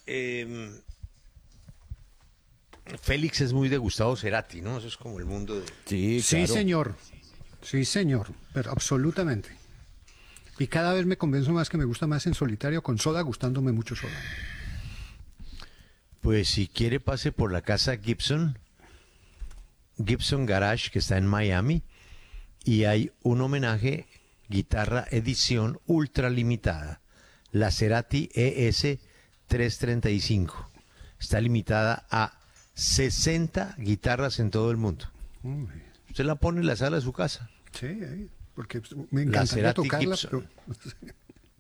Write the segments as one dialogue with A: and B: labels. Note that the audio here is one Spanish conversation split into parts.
A: Félix es muy de Gustavo Cerati, ¿no? Eso es como el mundo de...
B: Sí,
C: Sí,
B: claro.
C: señor. Sí, señor. Pero absolutamente. Y cada vez me convenzo más que me gusta más en solitario con Soda, gustándome mucho Soda.
A: Pues si quiere pase por la casa Gibson Garage, que está en Miami, y hay un homenaje, guitarra edición ultra limitada, la Cerati ES 335. Está limitada a 60 guitarras en todo el mundo.
C: Uy,
A: Usted la pone en la sala de su casa.
C: sí, porque me
A: La
C: encantaría
A: Cerati
C: tocarla,
A: Gibson.
C: pero...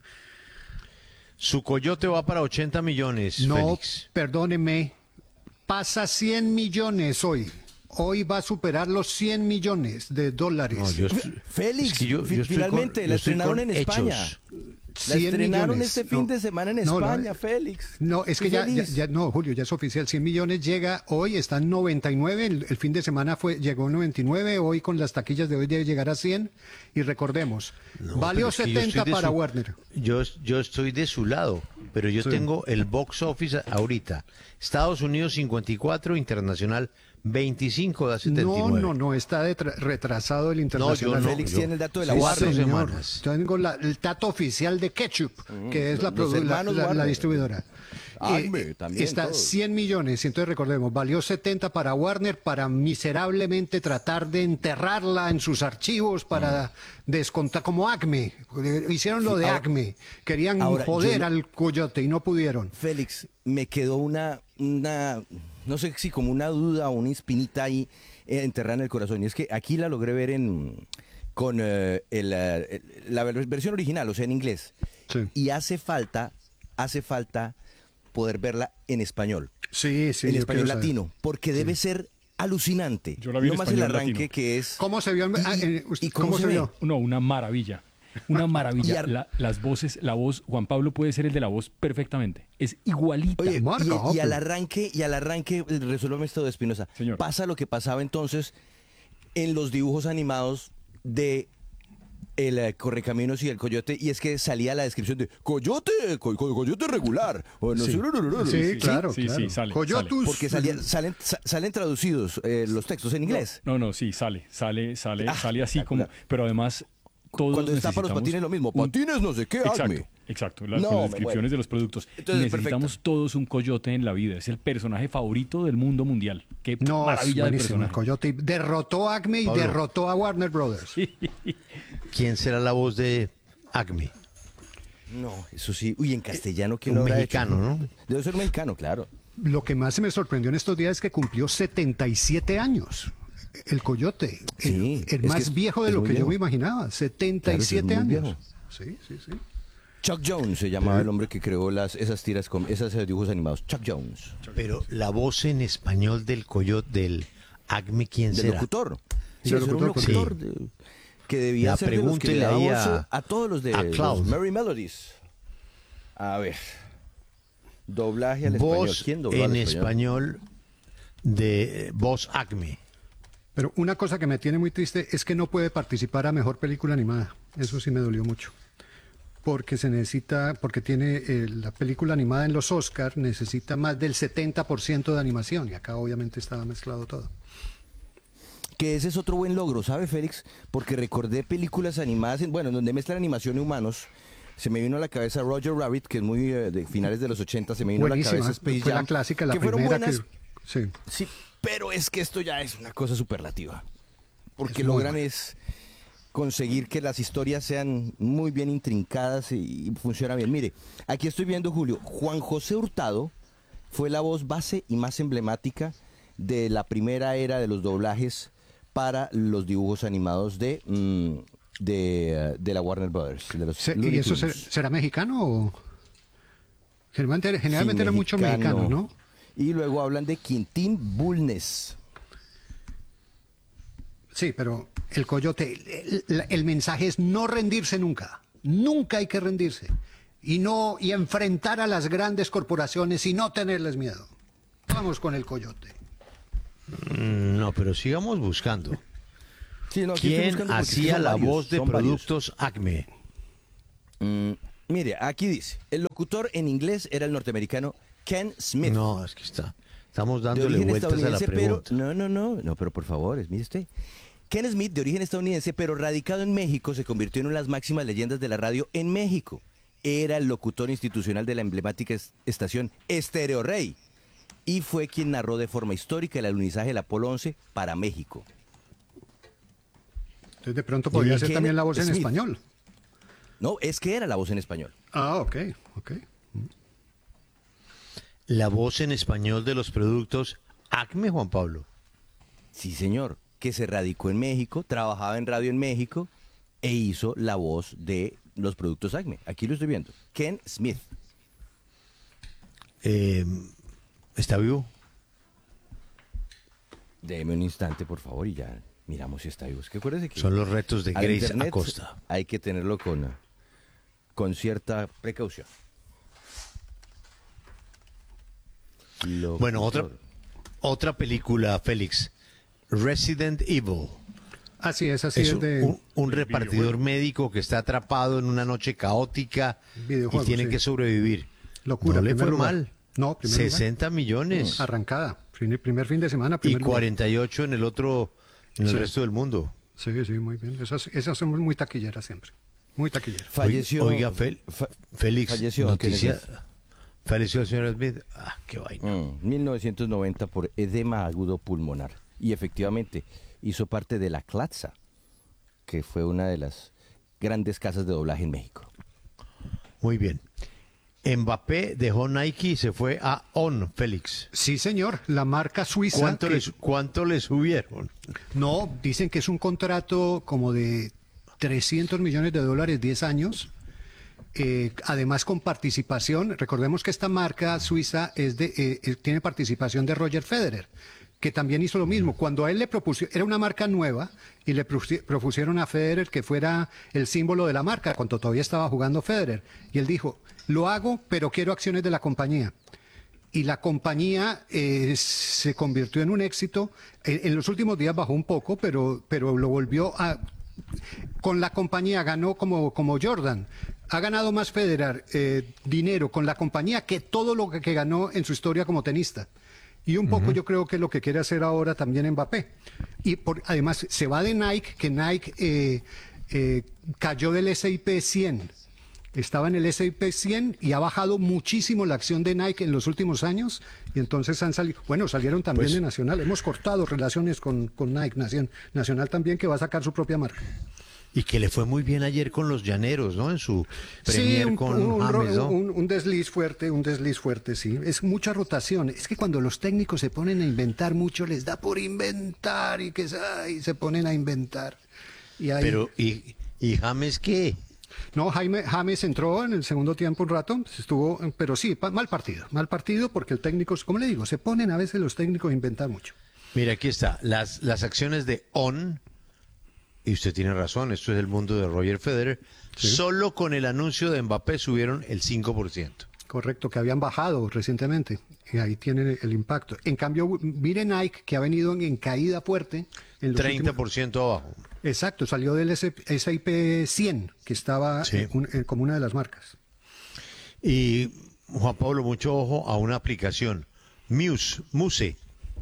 A: Su coyote va para 80 millones,
C: No,
A: Félix.
C: perdóneme. Pasa 100 millones hoy. Hoy va a superar los 100 millones de dólares.
A: No, yo
B: Félix,
A: es que yo estoy
B: finalmente
A: con-
B: la
A: yo estoy
B: estrenaron
A: con
B: en España.
A: hechos.
B: La
C: 100
B: estrenaron
C: millones.
B: este fin
C: No,
B: de semana en
C: no,
B: España, Félix.
C: No, es que
B: Estoy
C: ya,
B: feliz.
C: no, Julio, ya es oficial. 100 millones llega hoy, está en 99. El fin de semana llegó 99. Hoy con las taquillas de hoy debe llegar a 100. Y recordemos,
A: No,
C: valió
A: pero es que yo
C: 70
A: estoy de
C: para
A: su-
C: Warner.
A: Yo estoy de su lado, pero yo
C: Sí.
A: tengo el box office ahorita. Estados Unidos 54, internacional 25 da 79.
C: No, está retrasado el internacional.
A: no,
B: Félix
A: yo-
B: tiene el dato de la
C: Sí,
A: Cuatro
B: Warner.
C: señor.
A: semanas.
C: Tengo el dato oficial de Ketchup, que es la,
B: los hermanos
C: la
B: Warner.
C: distribuidora.
B: Acme, también,
C: está
B: todos.
C: 100 millones, entonces recordemos, valió 70 para Warner para miserablemente tratar de enterrarla en sus archivos para descontar, como Acme. Hicieron lo de
B: ahora-
C: Acme. Querían
B: ahora,
C: joder
B: yo-
C: al coyote y no pudieron.
B: Félix, me quedó una, no sé si como una duda o una espinita ahí enterrada en el corazón. Y es que aquí la logré ver con la versión original, o sea, en inglés.
C: Sí.
B: Y hace falta poder verla en español,
C: Sí,
B: en
C: yo
B: español
C: quiero saber.
B: latino, porque debe ser alucinante.
D: Yo la vi en
B: no más el
D: español
B: arranque
D: latino.
B: que es...
C: ¿Cómo se vio?
B: ¿Y
C: ¿Cómo se
B: ve?
C: vio?
D: No, una maravilla. Una
B: Y
D: maravilla.
B: ar-
D: Las voces, la voz, Juan Pablo puede ser el de la voz perfectamente. Es igualita.
B: Oye,
C: Marca,
B: y
C: Hopper.
B: al arranque, resuélvame esto de Espinosa.
D: Señor.
B: Pasa lo que pasaba entonces en los dibujos animados de el Correcaminos y el Coyote, y es que salía la descripción de Coyote, Coyote regular. O no
C: Sí.
B: sé,
C: Sí, claro,
D: sí,
C: claro.
D: sale.
C: Coyotus.
B: Porque salen traducidos los textos en inglés.
D: No, sí, sale así
B: espectacular.
D: como, pero además todos
B: Cuando destapa los
D: necesitamos
B: patines lo mismo.
D: un-
B: Patines no sé qué, Acme.
D: Exacto,
B: No,
D: con
B: me
D: las descripciones
B: muero.
D: de los productos.
B: Entonces,
D: Necesitamos
B: perfecto.
D: todos un coyote en la vida. Es el personaje favorito del mundo mundial. Qué
C: No, es
D: maravilla de
C: buenísimo. El
D: personaje.
C: coyote derrotó a Acme y
A: Pablo.
C: derrotó a Warner Brothers.
A: ¿Quién será la voz de Acme?
B: No, eso sí. Uy, en castellano, ¿quién
A: un
B: lo habrá
A: mexicano,
B: hecho?
A: ¿no?
B: Debe ser mexicano, claro.
C: Lo que más se me sorprendió en estos días es que cumplió 77 años. El coyote.
B: Sí,
C: el
B: es que
C: más
B: es-
C: viejo de
B: es
C: lo
B: muy
C: que yo
B: viejo.
C: me imaginaba. 77
B: Claro, es muy
C: años.
B: viejo.
C: Sí, sí, sí.
B: Chuck Jones se llamaba el hombre que creó esas tiras, esos dibujos animados. Chuck Jones.
A: Pero la voz en español del coyote, del Acme, ¿quién
B: Del
A: será?
B: locutor. Sí,
C: Del
B: ese era un
C: locutor,
B: locutor que debía
A: Ya,
B: ser de los que le
A: pregúntele
B: daba
A: ahí
B: voz a todos los de
A: a Cloud.
B: los Merry Melodies. A ver. Doblaje al español.
A: Voz
B: ¿Quién dobló al
A: en español de voz Acme.
C: Pero una cosa que me tiene muy triste es que no puede participar a mejor película animada. Eso sí me dolió mucho. Porque se necesita, porque tiene la película animada en los Oscars, necesita más del 70% de animación. Y acá obviamente estaba mezclado todo.
B: Que ese es otro buen logro, ¿sabe, Félix? Porque recordé películas animadas, bueno, en donde mezclan animación y humanos. Se me vino a la cabeza Roger Rabbit, que es muy de finales de los 80, se me vino a la
C: Buenísima.
B: cabeza Space
C: Fue la
B: Jam,
C: clásica, la
B: que fueron
C: primera
B: buenas,
C: que... Sí.
B: sí, pero es que esto ya es una cosa superlativa. Porque
C: Es muy
B: logran
C: bueno.
B: es conseguir que las historias sean muy bien intrincadas y funciona bien. Mire, aquí estoy viendo, Julio, Juan José Hurtado fue la voz base y más emblemática de la primera era de los doblajes para los dibujos animados de la Warner Brothers. De los
C: ¿Y
B: Looney
C: eso
B: Tunes.
C: será mexicano o...? Generalmente
B: Sí,
C: era mucho mexicano, ¿no?
B: Y luego hablan de Quintín Bulnes.
C: Sí, pero el coyote, el mensaje es no rendirse nunca. Nunca hay que rendirse. Y enfrentar a las grandes corporaciones y no tenerles miedo. Vamos con el coyote.
A: No, pero sigamos buscando.
B: Sí, no, aquí estoy
A: ¿Quién
B: buscando porque
A: hacía
B: son
A: la
B: varios,
A: voz de
B: son varios.
A: productos Acme?
B: Mire, aquí dice, el locutor en inglés era el norteamericano Ken Smith.
A: No, es que estamos
B: De
A: dándole
B: origen
A: vueltas a la
B: estadounidense, pero
A: pregunta.
B: no, pero por favor, mire usted. Ken Smith, de origen estadounidense, pero radicado en México, se convirtió en una de las máximas leyendas de la radio en México. Era el locutor institucional de la emblemática estación Estéreo Rey y fue quien narró de forma histórica el alunizaje del Apolo 11 para México.
C: Entonces de pronto podría ser
B: Ken
C: también la voz en
B: Smith.
C: español.
B: No, es que era la voz en español.
C: Ah, ok.
A: La voz en español de los productos Acme, Juan Pablo.
B: Sí, señor, que se radicó en México, trabajaba en radio en México e hizo la voz de los productos Acme. Aquí lo estoy viendo. Ken Smith.
A: ¿Está vivo?
B: Deme un instante, por favor, y ya miramos si está vivo. Es que acuérdese que
A: Son los retos de
B: al
A: Grace
B: internet
A: Acosta.
B: hay que tenerlo con cierta precaución.
A: Bueno, otra película, Félix. Resident Evil.
C: Así es, así
A: Es
C: es de
A: un repartidor médico que está atrapado en una noche caótica
C: Videojuego,
A: y tiene
C: sí.
A: que sobrevivir.
C: locura.
A: No le fue
C: primer lugar.
A: mal.
C: No, primer lugar.
A: 60 millones.
C: Arrancada. Primer fin de semana,
A: Y
C: primer lugar.
A: 48 en el otro, en el
C: Sí.
A: resto del mundo.
C: Sí, sí, muy bien. Esas son muy taquilleras siempre. Muy taquilleras.
B: Falleció.
A: Oiga, Félix,
B: falleció
A: noticia.
B: Kenneth.
A: Falleció el señor Smith. Ah, qué vaina.
B: 1990 por edema agudo pulmonar. Y efectivamente hizo parte de la Clatza, que fue una de las grandes casas de doblaje en México.
A: Muy bien. Mbappé dejó Nike y se fue a On, Félix.
C: Sí, señor. La marca suiza.
A: ¿Cuánto le subieron?
C: No, dicen que es un contrato como de 300 millones de dólares, 10 años. Además con participación, recordemos que esta marca suiza tiene participación de Roger Federer, que también hizo lo mismo. Cuando a él le propusieron, era una marca nueva, y le propusieron a Federer que fuera el símbolo de la marca, cuando todavía estaba jugando Federer. Y él dijo, lo hago, pero quiero acciones de la compañía. Y la compañía se convirtió en un éxito. En los últimos días bajó un poco, pero lo volvió a... Con la compañía ganó como Jordan. Ha ganado más Federer dinero con la compañía que todo lo que ganó en su historia como tenista. Y un poco yo creo que es lo que quiere hacer ahora también Mbappé. Y además se va de Nike, que Nike cayó del S&P 100. Estaba en el S&P 100 y ha bajado muchísimo la acción de Nike en los últimos años. Y entonces salieron también
A: Pues-
C: de Nacional. Hemos cortado relaciones con Nike, Nacional también, que va a sacar su propia marca.
A: Y que le fue muy bien ayer con los Llaneros, ¿no? En su
C: Sí,
A: premier con James, ¿no?
C: un desliz fuerte, sí. Es mucha rotación. Es que cuando los técnicos se ponen a inventar mucho, les da por inventar y se ponen a inventar. Y ahí...
A: Pero, ¿y James qué?
C: No, James entró en el segundo tiempo un rato, pero sí, mal partido porque el técnico, como le digo, se ponen a veces los técnicos a inventar mucho.
A: Mira, aquí está. Las acciones de On, y usted tiene razón, esto es el mundo de Roger Federer, solo con el anuncio de Mbappé subieron el 5%.
C: Correcto, que habían bajado recientemente, y ahí tienen el impacto. En cambio, mire Nike, que ha venido en caída fuerte. En los
A: 30% abajo.
C: Exacto, salió del S&P 100, que estaba
A: Sí.
C: como una de las marcas.
A: Y, Juan Pablo, mucho ojo a una aplicación. Muse,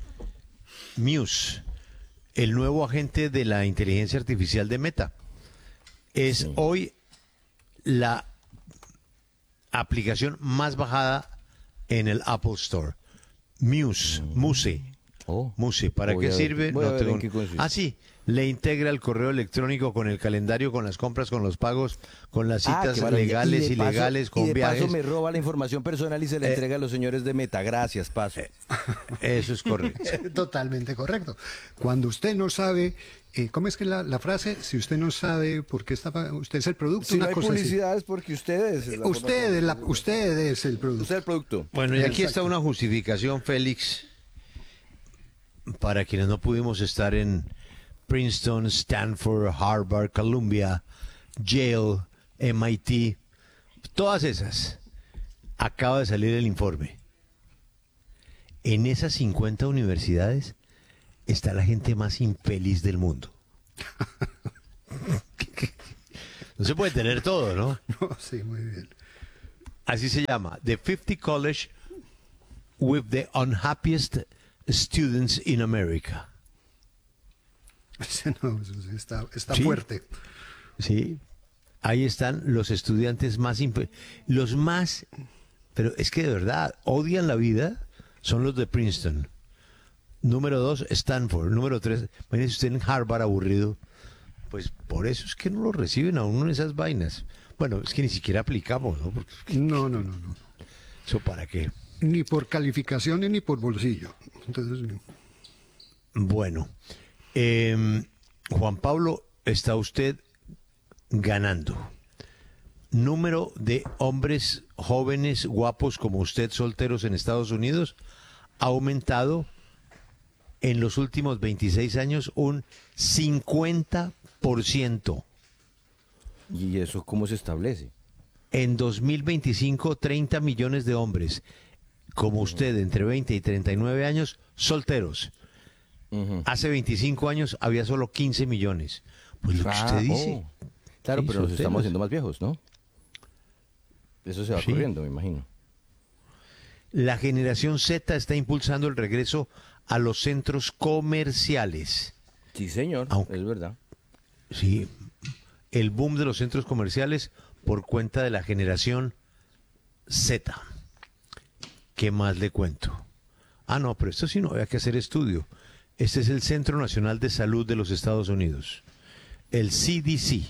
A: el nuevo agente de la inteligencia artificial de Meta. Es hoy la aplicación más bajada en el Apple Store. Muse.
B: Oh.
A: Muse, ¿para
B: Voy
A: qué
B: a ver-
A: sirve?
B: voy a
A: No
B: ver
A: tengo-
B: en qué consiste.
A: Ah, sí, le integra el correo electrónico con el calendario, con las compras, con los pagos, con las citas
B: qué maravilla.
A: legales,
B: Y de paso-
A: ilegales, con
B: y de
A: viajes.
B: paso me roba la información personal y se la entrega a los señores de Meta. Gracias, Paso.
A: Eso es correcto.
C: Totalmente correcto. Cuando usted no sabe, ¿cómo es que la frase? Si usted no sabe por qué usted es el producto,
B: Si no
C: una
B: hay
C: cosa así.
B: publicidad es porque ustedes...
C: Usted es el producto.
B: Usted es el producto.
A: Bueno, y aquí
C: Exacto.
A: está una justificación, Félix, para quienes no pudimos estar en Princeton, Stanford, Harvard, Columbia, Yale, MIT, todas esas. Acaba de salir el informe. En esas 50 universidades está la gente más infeliz del mundo. No se puede tener todo, ¿no?
C: No, sí, muy bien.
A: Así se llama, The 50 College with the unhappiest students in America.
C: No, eso sí está
A: Sí.
C: fuerte.
A: Sí, ahí están los estudiantes los más, pero es que de verdad odian la vida, son los de Princeton. Número 2, Stanford. Número 3, imagínese usted en Harvard aburrido. Pues por eso es que no lo reciben a uno en esas vainas. Bueno, es que ni siquiera aplicamos, ¿no? Porque
C: No.
A: eso para qué.
C: Ni por calificaciones ni por bolsillo. Entonces,
A: Bueno, Juan Pablo, está usted ganando. Número de hombres jóvenes, guapos como usted, solteros en Estados Unidos, ha aumentado en los últimos 26 años un 50%.
B: ¿Y eso cómo se establece?
A: En 2025, 30 millones de hombres como usted entre 20 y 39 años solteros. Hace 25 años había solo 15 millones. Pues lo que usted dice.
B: Claro,
A: Sí,
B: pero nos
A: solteros.
B: estamos haciendo más viejos, ¿no? Eso se va
A: Sí.
B: corriendo, me imagino.
A: La generación Z está impulsando el regreso a los centros comerciales.
B: Sí, señor,
A: Aunque-
B: es verdad.
A: Sí, el boom de los centros comerciales por cuenta de la generación Z. ¿Qué más le cuento? Ah, no, pero esto sí no había que hacer estudio. Este es el Centro Nacional de Salud de los Estados Unidos, el CDC.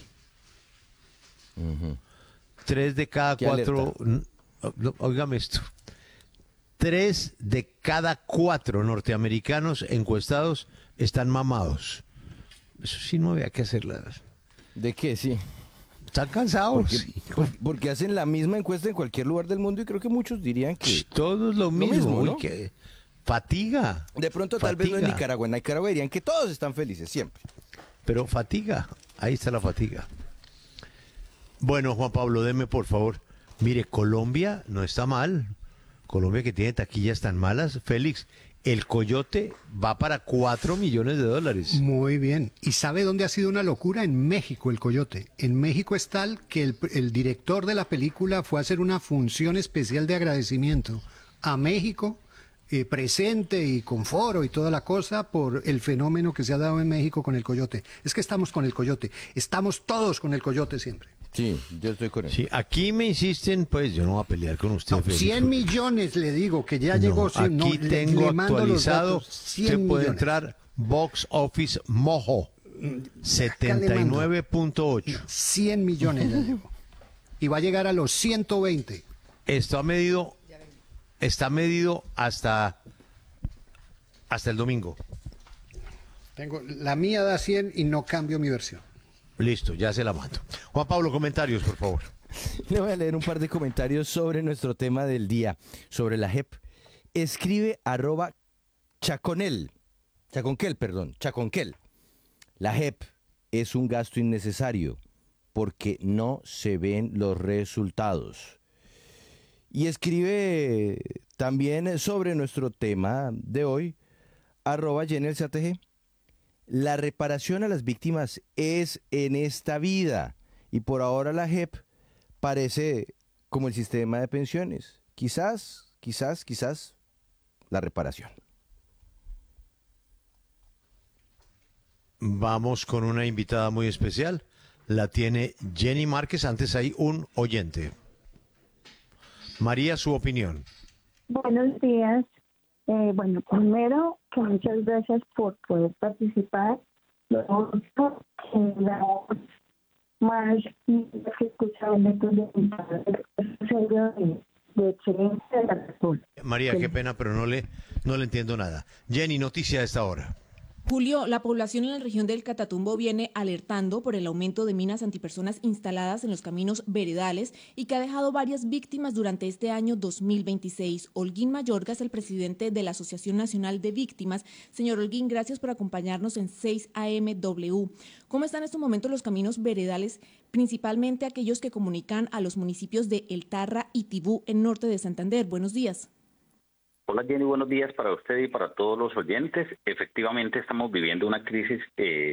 A: 3 de cada
B: ¿Qué
A: 4, óigame esto, 3 de cada 4 norteamericanos encuestados están mamados. Eso sí no había que hacerla.
B: ¿De qué? Sí.
A: Están cansados.
B: Porque hacen la misma encuesta en cualquier lugar del mundo y creo que muchos dirían que...
A: Todo es lo mismo.
B: mismo,
A: Uy,
B: ¿no?
A: que fatiga.
B: De pronto tal vez no en
A: Fatiga.
B: Nicaragua. En Nicaragua dirían que todos están felices, siempre.
A: Pero fatiga. Ahí está la fatiga. Bueno, Juan Pablo, deme por favor. Mire, Colombia no está mal. Colombia que tiene taquillas tan malas. Félix, el Coyote va para 4 millones de dólares.
C: muy bien. ¿Y sabe dónde ha sido una locura? En México, el Coyote. En México es tal que el director de la película fue a hacer una función especial de agradecimiento a México, presente y con foro y toda la cosa, por el fenómeno que se ha dado en México con el Coyote. Es que estamos con el Coyote. Estamos todos con el Coyote siempre.
B: Sí, yo estoy con él.
A: Sí, aquí me insisten, pues yo no voy a pelear con usted,
C: No,
A: Félix.
C: 100 millones le digo que ya
A: No,
C: llegó. Sí, no,
A: aquí tengo
C: le mando los
A: actualizado.
C: datos, 100
A: Usted puede
C: millones.
A: entrar Box Office Mojo,
C: Acá le mando.
A: 79.8.
C: 100 millones ya llegó. Y va a llegar a los 120.
A: Está medido hasta el domingo.
C: Tengo, la mía da 100 y no cambio mi versión.
A: Listo, ya se la mando. Juan Pablo, comentarios, por favor.
B: Le voy a leer un par de comentarios sobre nuestro tema del día, sobre la JEP. Escribe @chaconquel. La JEP es un gasto innecesario porque no se ven los resultados. Y escribe también sobre nuestro tema de hoy, @JenelCTG. La reparación a las víctimas es en esta vida y por ahora la JEP parece como el sistema de pensiones. Quizás la reparación.
A: Vamos con una invitada muy especial. La tiene Jenny Márquez. Antes hay un oyente. María, su opinión.
E: Buenos días. Bueno, primero, que muchas gracias por poder participar. Luego, que la voz más que escuchaba en estos de excelencia de la República.
A: María, qué pena, pero no le entiendo nada. Jenny, noticia a esta hora.
F: Julio, la población en la región del Catatumbo viene alertando por el aumento de minas antipersonas instaladas en los caminos veredales y que ha dejado varias víctimas durante este año 2026. Holguín Mayorga es el presidente de la Asociación Nacional de Víctimas. Señor Holguín, gracias por acompañarnos en 6 AMW. ¿Cómo están en estos momentos los caminos veredales, principalmente aquellos que comunican a los municipios de El Tarra y Tibú en norte de Santander? Buenos días.
G: Hola Jenny, buenos días para usted y para todos los oyentes. Efectivamente estamos viviendo una crisis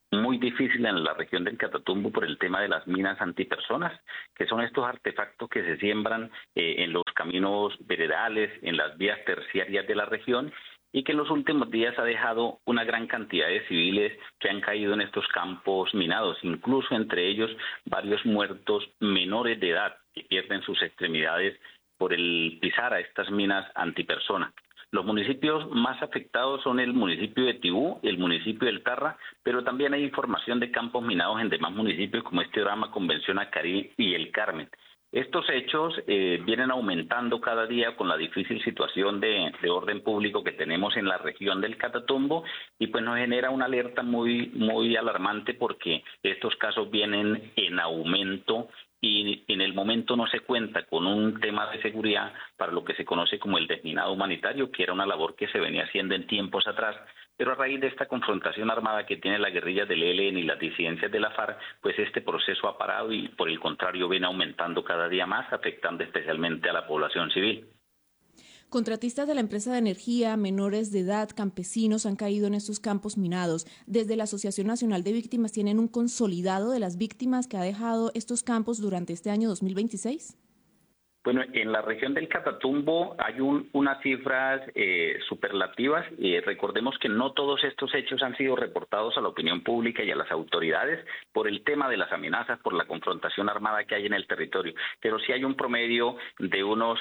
G: muy difícil en la región del Catatumbo por el tema de las minas antipersonas, que son estos artefactos que se siembran en los caminos veredales, en las vías terciarias de la región, y que en los últimos días ha dejado una gran cantidad de civiles que han caído en estos campos minados, incluso entre ellos varios muertos menores de edad que pierden sus extremidades por el pisar a estas minas antipersona. Los municipios más afectados son el municipio de Tibú y el municipio del Tarra, pero también hay información de campos minados en demás municipios como Orama, Convención Acarí y El Carmen. Estos hechos vienen aumentando cada día con la difícil situación de orden público que tenemos en la región del Catatumbo y pues nos genera una alerta muy alarmante porque estos casos vienen en aumento y en el momento no se cuenta con un tema de seguridad para lo que se conoce como el desminado humanitario, que era una labor que se venía haciendo en tiempos atrás, pero a raíz de esta confrontación armada que tiene la guerrilla del ELN y las disidencias de la FARC, pues este proceso ha parado y por el contrario viene aumentando cada día más, afectando especialmente a la población civil.
F: Contratistas de la empresa de energía, menores de edad, campesinos han caído en estos campos minados. Desde la Asociación Nacional de Víctimas, ¿tienen un consolidado de las víctimas que ha dejado estos campos durante este año 2026?
G: Bueno, en la región del Catatumbo hay unas cifras superlativas. Recordemos que no todos estos hechos han sido reportados a la opinión pública y a las autoridades por el tema de las amenazas, por la confrontación armada que hay en el territorio. Pero sí hay un promedio de unos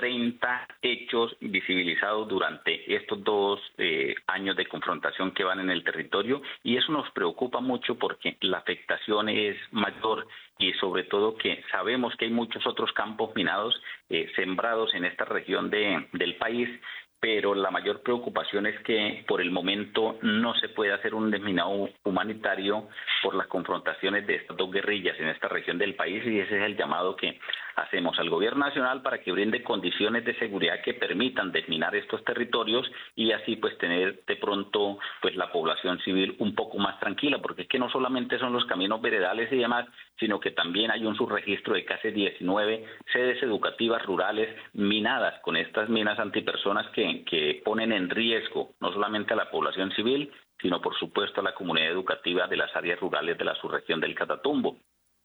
G: 30 hechos visibilizados durante estos 2 años de confrontación que van en el territorio y eso nos preocupa mucho porque la afectación es mayor y sobre todo que sabemos que hay muchos otros campos minados sembrados en esta región del país, pero la mayor preocupación es que por el momento no se puede hacer un desminado humanitario por las confrontaciones de estas 2 guerrillas en esta región del país y ese es el llamado que hacemos al gobierno nacional para que brinde condiciones de seguridad que permitan desminar estos territorios y así pues tener de pronto pues la población civil un poco más tranquila, porque es que no solamente son los caminos veredales y demás, sino que también hay un subregistro de casi 19 sedes educativas rurales minadas con estas minas antipersonas que ponen en riesgo no solamente a la población civil, sino por supuesto a la comunidad educativa de las áreas rurales de la subregión del Catatumbo.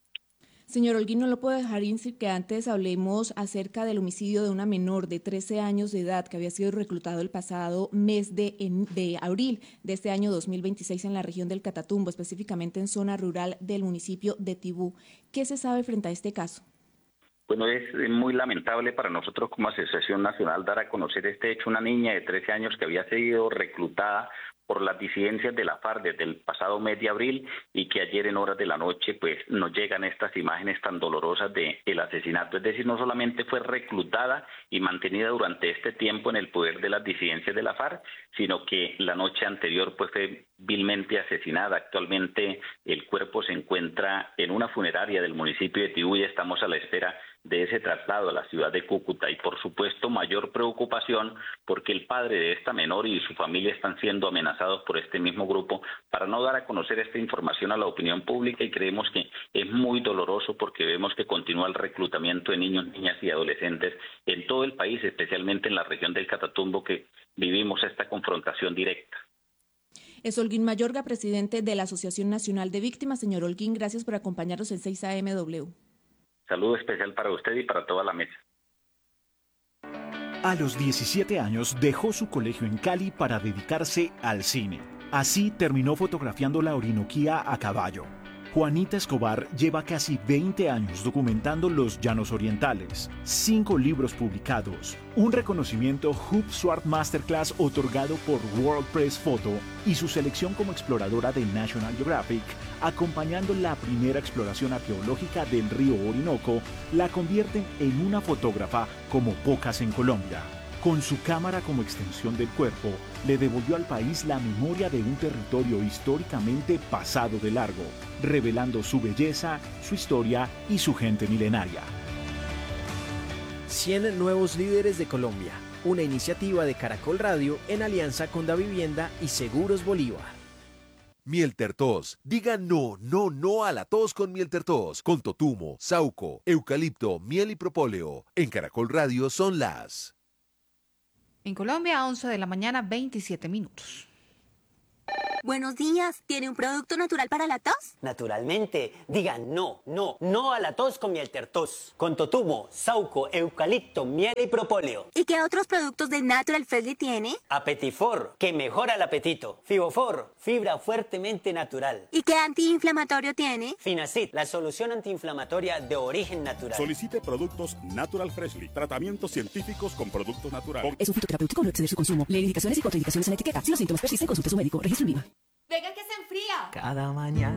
F: Señor Holguín, no lo puedo dejar sin que antes hablemos acerca del homicidio de una menor de 13 años de edad que había sido reclutado el pasado mes de abril de este año 2026 en la región del Catatumbo, específicamente en zona rural del municipio de Tibú. ¿Qué se sabe frente a este caso?
G: Bueno, es muy lamentable para nosotros como Asociación Nacional dar a conocer este hecho. Una niña de 13 años que había sido reclutada por las disidencias de la FARC desde el pasado mes de abril y que ayer en horas de la noche pues nos llegan estas imágenes tan dolorosas del asesinato. Es decir, no solamente fue reclutada y mantenida durante este tiempo en el poder de las disidencias de la FARC, sino que la noche anterior pues fue vilmente asesinada. Actualmente el cuerpo se encuentra en una funeraria del municipio de Tibú y estamos a la espera de ese traslado a la ciudad de Cúcuta y por supuesto mayor preocupación porque el padre de esta menor y su familia están siendo amenazados por este mismo grupo para no dar a conocer esta información a la opinión pública y creemos que es muy doloroso porque vemos que continúa el reclutamiento de niños, niñas y adolescentes en todo el país, especialmente en la región del Catatumbo que vivimos esta confrontación directa.
F: Es Holguín Mayorga, presidente de la Asociación Nacional de Víctimas. Señor Holguín, gracias por acompañarnos en 6 AMW.
G: Saludo especial para usted y para toda la mesa.
H: A los 17 años dejó su colegio en Cali para dedicarse al cine. Así terminó fotografiando la Orinoquía a caballo. Juanita Escobar lleva casi 20 años documentando los llanos orientales, 5 libros publicados, un reconocimiento Hub Sword Masterclass otorgado por World Press Photo y su selección como exploradora de National Geographic, acompañando la primera exploración arqueológica del río Orinoco, la convierten en una fotógrafa como pocas en Colombia. Con su cámara como extensión del cuerpo, le devolvió al país la memoria de un territorio históricamente pasado de largo, revelando su belleza, su historia y su gente milenaria.
I: 100 nuevos líderes de Colombia, una iniciativa de Caracol Radio en alianza con Davivienda y Seguros Bolívar.
J: Mieltertos. Diga no, no, no a la tos con Mieltertos. Con totumo, sauco, eucalipto, miel y propóleo. En Caracol Radio son las...
K: En Colombia, 11 de la mañana, 27 minutos. Buenos días, ¿tiene un producto natural para la tos?
L: Naturalmente, digan no a la tos con miel tertos. Con totumo, sauco, eucalipto, miel y propóleo.
K: ¿Y qué otros productos de Natural Freshly tiene?
L: Apetifor, que mejora el apetito. Fibofor, fibra fuertemente natural.
K: ¿Y qué antiinflamatorio tiene?
L: Finacid, la solución antiinflamatoria de origen natural.
M: Solicite productos Natural Freshly, tratamientos científicos con productos naturales.
N: Es un fitoterapéutico, no exceder su consumo. Lee indicaciones y contraindicaciones en la etiqueta. Si los síntomas persisten, consulte a su médico. Registro INVIMA.
O: ¡Venga que se enfría!
P: Cada mañana